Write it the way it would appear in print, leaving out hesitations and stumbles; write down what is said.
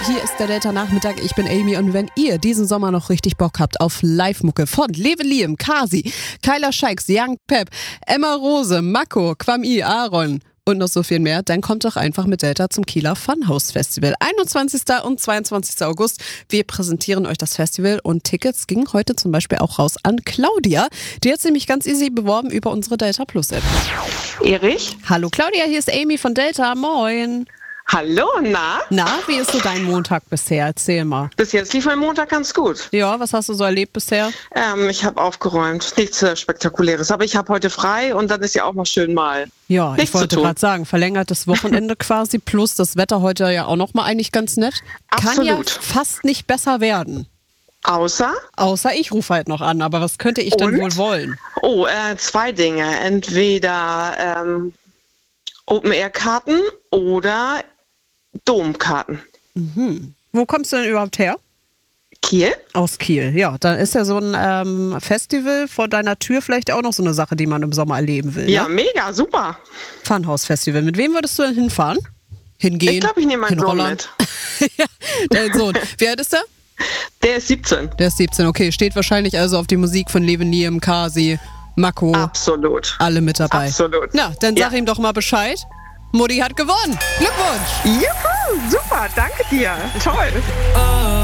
hier ist der Delta-Nachmittag. Ich bin Amy und wenn ihr diesen Sommer noch richtig Bock habt auf Live-Mucke von Leve Liam, Kasi, Kyla Scheiks, Young Pep, Emma Rose, Mako, Kwami, Aaron und noch so viel mehr, dann kommt doch einfach mit Delta zum Kieler Funhouse Festival. 21. und 22. August. Wir präsentieren euch das Festival und Tickets gingen heute zum Beispiel auch raus an Claudia. Die hat sich nämlich ganz easy beworben über unsere Delta Plus App. Erich? Hallo Claudia, hier ist Amy von Delta. Moin. Hallo, na? Na, wie ist so dein Montag bisher? Erzähl mal. Bis jetzt lief mein Montag ganz gut. Ja, was hast du so erlebt bisher? Ich habe aufgeräumt. Nichts Spektakuläres. Aber ich habe heute frei und dann ist ja auch mal schön mal. Ja, nichts ich wollte zu tun. gerade sagen, verlängertes Wochenende quasi plus das Wetter heute ja auch nochmal eigentlich ganz nett. Kann ja Absolut. fast nicht besser werden. Außer? Außer ich rufe halt noch an, aber was könnte ich denn Und? wohl wollen? Oh, zwei Dinge. Entweder Open-Air-Karten oder Domkarten. Wo kommst du denn überhaupt her? Kiel? Aus Kiel, ja. Dann ist ja so ein Festival vor deiner Tür vielleicht auch noch so eine Sache, die man im Sommer erleben will. Ja, Ne? mega, super. Funhouse-Festival. Mit wem würdest du denn hinfahren? Hingehen? Ich glaube, ich nehme meinen Sohn hinrollern? mit. Ja, dein Sohn. Wie alt ist der? Der ist 17. Der ist 17, okay. Steht wahrscheinlich also auf die Musik von Leve Liam, Kasi, Mako. Absolut. Alle mit dabei. Absolut. Na, dann sag ihm doch mal Bescheid. Mutti hat gewonnen. Glückwunsch. Juhu, super, danke dir. Toll.